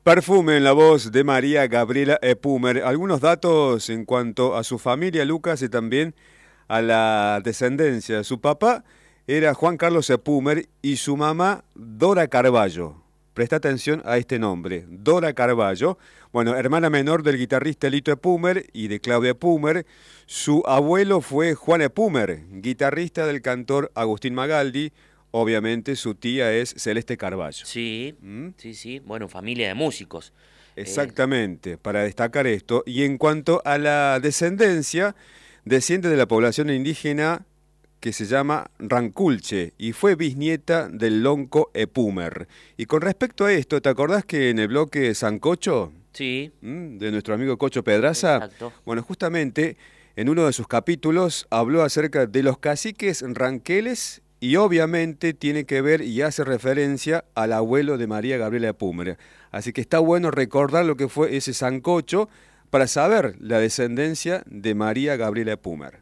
Perfume en la voz de María Gabriela Epumer. Algunos datos en cuanto a su familia, Lucas, y también a la descendencia. Su papá era Juan Carlos Epumer y su mamá Dora Carballo. Presta atención a este nombre, Dora Carballo. Bueno, hermana menor del guitarrista Lito Epumer y de Claudia Epumer. Su abuelo fue Juan Epumer, guitarrista del cantor Agustín Magaldi. Obviamente su tía es Celeste Carballo. Sí, sí. Bueno, familia de músicos. Exactamente, para destacar esto. Y en cuanto a la descendencia, desciende de la población indígena que se llama Ranculche y fue bisnieta del lonco Epumer. Y con respecto a esto, ¿te acordás que en el bloque Sancocho, Sí. de nuestro amigo Cocho Pedraza? Exacto. Bueno, justamente en uno de sus capítulos habló acerca de los caciques ranqueles y obviamente tiene que ver y hace referencia al abuelo de María Gabriela Epumer. Así que está bueno recordar lo que fue ese sancocho para saber la descendencia de María Gabriela Epumer.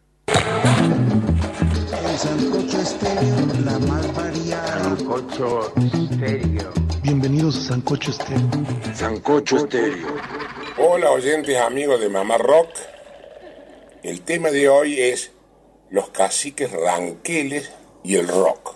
El Sancocho Estéreo, la más variada. Sancocho Estéreo. Bienvenidos a Sancocho Estéreo. Sancocho Estéreo. Hola oyentes amigos de Mamá Rock. El tema de hoy es los caciques ranqueles y el rock.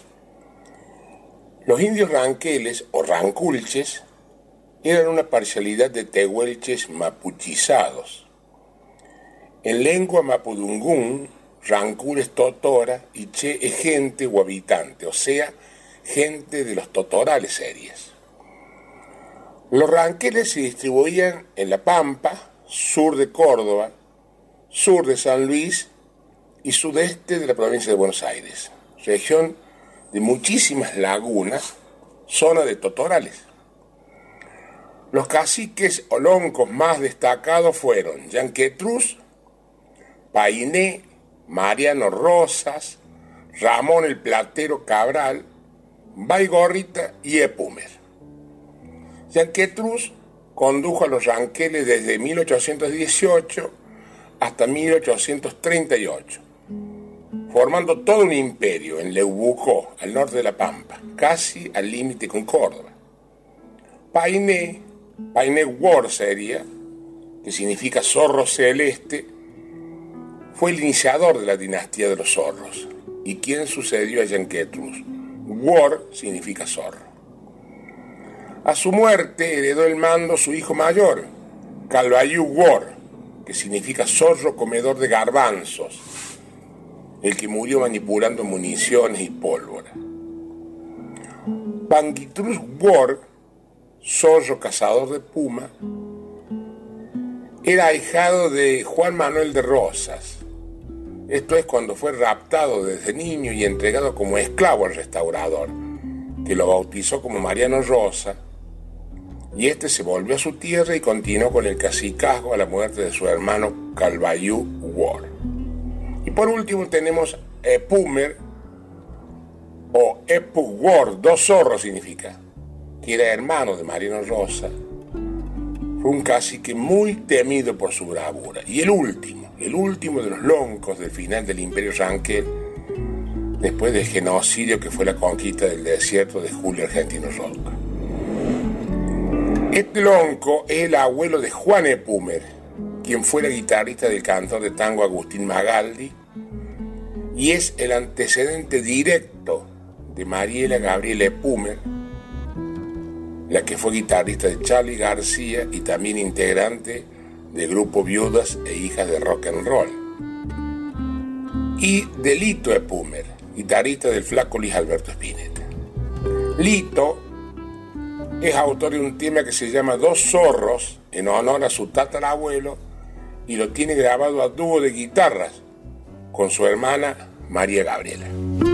Los indios ranqueles o ranculches eran una parcialidad de tehuelches mapuchizados. En lengua mapudungún, rancul es totora y che es gente o habitante, o sea, gente de los totorales series. Los ranqueles se distribuían en La Pampa, sur de Córdoba, sur de San Luis y sudeste de la provincia de Buenos Aires, región de muchísimas lagunas, zona de totorales. Los caciques o loncos más destacados fueron Yanquetruz, Painé, Mariano Rosas, Ramón el Platero Cabral, Baigorrita y Epumer. Yanquetruz condujo a los ranqueles desde 1818 hasta 1838, formando todo un imperio en Leubucó, al norte de La Pampa, casi al límite con Córdoba. Painé War sería, que significa zorro celeste, fue el iniciador de la dinastía de los zorros y quien sucedió a Yanquetruz. War significa zorro. A su muerte heredó el mando su hijo mayor, Calbayú War, que significa zorro comedor de garbanzos, el que murió manipulando municiones y pólvora. Panguitruz War, zorro cazador de puma, era ahijado de Juan Manuel de Rosas. Esto es cuando fue raptado desde niño y entregado como esclavo al restaurador, que lo bautizó como Mariano Rosa, y este se volvió a su tierra y continuó con el cacicazgo a la muerte de su hermano Calbayú War. Y por último tenemos Epumer, o Epu War, dos zorros significa, que era hermano de Mariano Rosa. Fue un cacique muy temido por su bravura. Y el último de los loncos del final del Imperio Ranquel, después del genocidio que fue la conquista del desierto de Julio Argentino Roca. Este lonco es el abuelo de Juan Epumer, quien fuera guitarrista del cantor de tango Agustín Magaldi, y es el antecedente directo de Mariela Gabriela Epumer, la que fue guitarrista de Charly García y también integrante del grupo Viudas e Hijas de Rock and Roll, y de Lito Epumer, guitarrista del flaco Luis Alberto Spinetta. Lito es autor de un tema que se llama Dos Zorros, en honor a su tatarabuelo, y lo tiene grabado a dúo de guitarras con su hermana María Gabriela.